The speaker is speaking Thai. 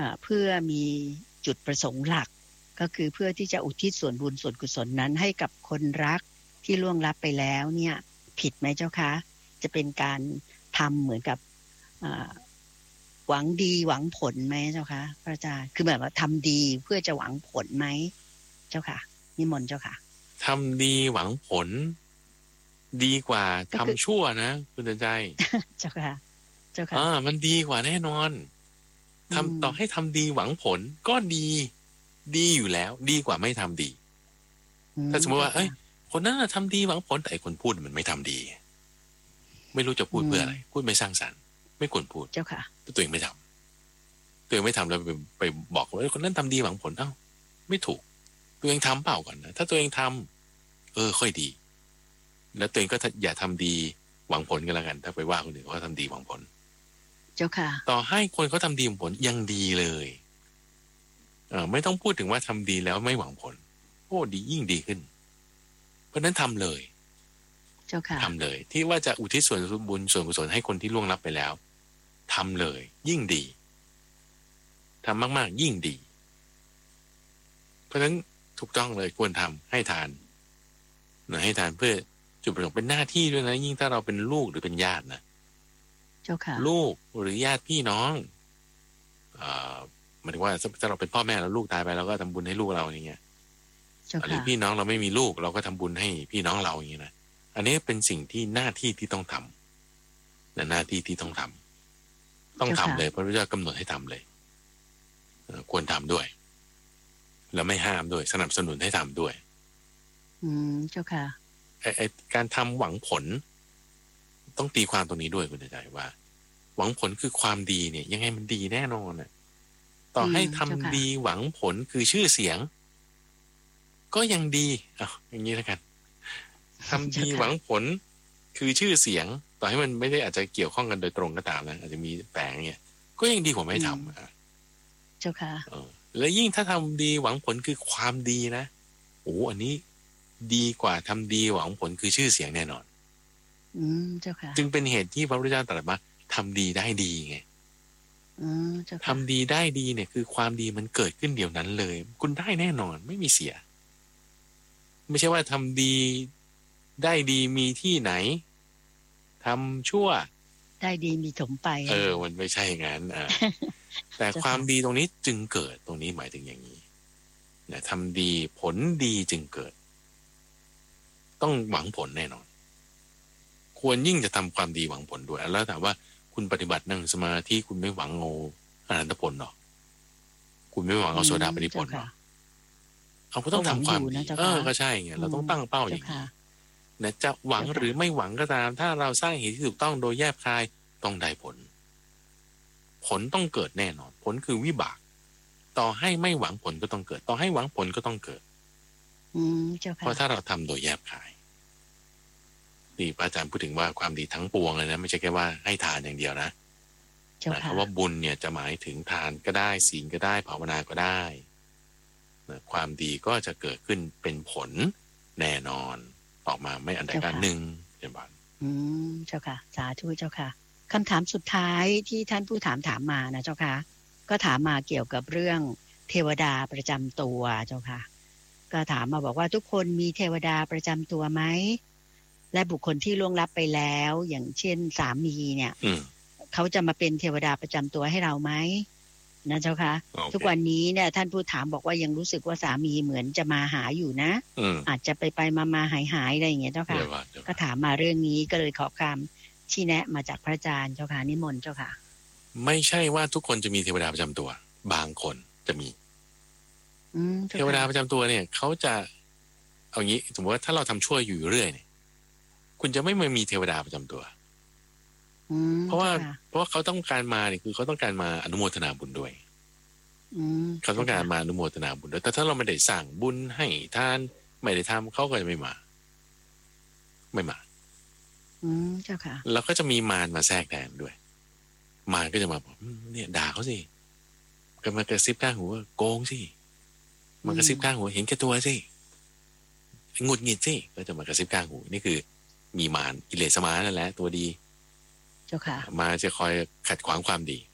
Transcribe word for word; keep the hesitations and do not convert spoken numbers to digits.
เพื่อมีจุดประสงค์หลักก็คือเพื่อที่จะอุทิศส่วนบุญส่วนกุศลนั้นให้กับคนรักที่ล่วงลับไปแล้วเนี่ยผิดไหมเจ้าคะจะเป็นการทำเหมือนกับหวังดีหวังผลไหมเจ้าคะพระอาจารย์คือแบบว่าทำดีเพื่อจะหวังผลไหมเจ้าค่ะนิมนต์เจ้าค่ะทำดีหวังผลดีกว่าทำชั่วนะคุณใจเจ้าค่ะเจ้าค่ะอ่ามันดีกว่าแน่นอนทำต่อให้ทำดีหวังผลก็ดีดีอยู่แล้วดีกว่าไม่ทำดีถ้าสมมติว่าเอ้ยคนนั้นทำดีหวังผลแต่คนพูดมันไม่ทำดีไม่รู้จะพูดเพื่ออะไรพูดไม่สร้างสรรค์ไม่ควรพูดเจ้าค่ะตัวเองไม่ทำตัวเองไม่ทำแล้วไปไปบอกว่าคนนั้นทำดีหวังผลเอ้าไม่ถูกตัวเองทำเปล่าก่อนนะถ้าตัวเองทำเออค่อยดีแล้วตัวเองก็อย่าทำดีหวังผลกันแล้วกันถ้าไปว่าคนอื่นเขาทำดีหวังผลเจ้าค่ะต่อให้คนเขาทำดีหวังผลยังดีเลยเออไม่ต้องพูดถึงว่าทำดีแล้วไม่หวังผลโอ้ดียิ่งดีขึ้นเพราะนั้นทำเลยเจ้าค่ะทำเลยที่ว่าจะอุทิศส่วนบุญส่วนกุศลให้คนที่ล่วงลับไปแล้วทำเลยยิ่งดีทำมากๆยิ่งดีเพราะฉะนั้นถูกต้องเลยควรทำให้ทานนะให้ทานเพื่อจุดประสงค์เป็นหน้าที่ด้วยนะยิ่งถ้าเราเป็นลูกหรือเป็นญาตินะเจ้าค่ะลูกหรือญาติพี่น้องอ่าหมายถึงว่าถ้าเราเป็นพ่อแม่แล้วลูกตายไปเราก็ทำบุญให้ลูกเราอย่างเงี้ยหรือพี่น้องเราไม่มีลูกเราก็ทำบุญให้พี่น้องเราอย่างเงี้ยนะอันนี้เป็นสิ่งที่หน้าที่ที่ต้องทำนะหน้าที่ที่ต้องทำต้องทำเลยพระพุทธเจ้ากำหนดให้ทำเลยควรทำด้วยแล้วไม่ห้ามด้วยสนับสนุนให้ทำด้วยอืมเจ้าค่ะไอ้ไอ้การทำหวังผลต้องตีความตรงนี้ด้วยคุณใจว่าหวังผลคือความดีเนี่ยยังไงมันดีแน่นอนน่ะต่อให้ทำดีหวังผลคือชื่อเสียงก็ยังดีอ้าวอย่างนี้แล้วกันทำดีหวังผลคือชื่อเสียงต่อให้มันไม่ได้อาจจะเกี่ยวข้องกันโดยตรงก็ตามนะอาจจะมีแฝงเนี่ยก็ยังดีกว่าไม่ทำอ่ะเจ้าค่ะแล้วยิ่งถ้าทำดีหวังผลคือความดีนะโอ้อันนี้ดีกว่าทำดีหวังผลคือชื่อเสียงแน่นอนอืมเจ้าค่ะจึงเป็นเหตุที่พระพุทธเจ้าตรัสมาทำดีได้ดีไงอืมเจ้าค่ะทำดีได้ดีเนี่ยคือความดีมันเกิดขึ้นเดี๋ยวนั้นเลยคุณได้แน่นอนไม่มีเสียไม่ใช่ว่าทำดีได้ดีมีที่ไหนทำชั่วได้ดีมีถมไปเออมันไม่ใช่งั้นอ่ะ แต่ความดีตรงนี้จึงเกิดตรงนี้หมายถึงอย่างนี้นะทำดีผลดีจึงเกิดต้องหวังผลแน่นอนควรยิ่งจะทำความดีหวังผลด้วยแล้วถามว่าคุณปฏิบัตินั่งสมาธิคุณไม่หวังเอาอรหันตผลหรอกคุณไม่หวังเอาโสดาปัตติผลหรอกเอาก็ต้องทำความดีเออก็ใช่ไงเราต้องตั้งเป้าอย่างนี้นะจะหวังหรือไม่หวังก็ตามถ้าเราสร้างเหตุที่ถูกต้องโดยแยบคายต้องได้ผลผลต้องเกิดแน่นอนผลคือวิบากต่อให้ไม่หวังผลก็ต้องเกิดต่อให้หวังผลก็ต้องเกิดเพราะถ้าเราทำโดยแยบคายนี่พระอาจารย์พูดถึงว่าความดีทั้งปวงเลยนะไม่ใช่แค่ว่าให้ทานอย่างเดียวนะหมายความว่าบุญเนี่ยจะหมายถึงทานก็ได้ศีลก็ได้ภาวนาก็ได้ความดีก็จะเกิดขึ้นเป็นผลแน่นอนออกมาไม่อันใดการหนึ่งเป็นบ้านอืมเจ้าค่ะสาธุเจ้าค่ะคำถามสุดท้ายที่ท่านผู้ถามถามมานะเจ้าค่ะก็ถามมาเกี่ยวกับเรื่องเทวดาประจำตัวเจ้าค่ะก็ถามมาบอกว่าทุกคนมีเทวดาประจำตัวไหมและบุคคลที่ล่วงลับไปแล้วอย่างเช่นสามีเนี่ยเขาจะมาเป็นเทวดาประจำตัวให้เราไหมนะเจ้าค่ะ okay. ทุกวันนี้เนี่ยท่านผู้ถามบอกว่ายังรู้สึกว่าสามีเหมือนจะมาหาอยู่นะอาจจะไปไปมามาหายหายอะไรอย่างเงี้ยเจ้าค่ะก็ถามมาเรื่องนี้ก็เลยขอคำชี้แนะมาจากพระอาจารย์เจ้าค่ะนิมนต์เจ้าค่ะไม่ใช่ว่าทุกคนจะมีเทวดาประจำตัวบางคนจะมีเทวดาประจำตัวเนี่ยเขาจะเอางี้สมมติว่าถ้าเราทำชั่วอยู่เรื่อยเนี่ยคุณจะไม่มีเทวดาประจำตัวเพราะว่าเพราะว่าเขาต้องการมาเนี่ยคือเขาต้องการมาอนุโมทนาบุญด้วยเขาต้องการมาอนุโมทนาบุญด้วยแต่ถ้าเราไม่ได้สั่งบุญให้ทานไม่ได้ทำเขาก็จะไม่มาไม่มาอืมเจ้าค่ะแล้วก็จะมีมารมาแทรกแทนด้วยมารก็จะมาบอกเนี่ยด่าเขาสิก็มากระซิบข้างหูว่าโกงสิมันกระซิบข้างหูเห็นแก่ตัวสิหงุดหงิดสิก็จะมากระซิบข้างหูนี่คือมีมารกิเลสมารนั่นแหละตัวดีเจ้าค่ะมาจะคอยขัดขวางความดี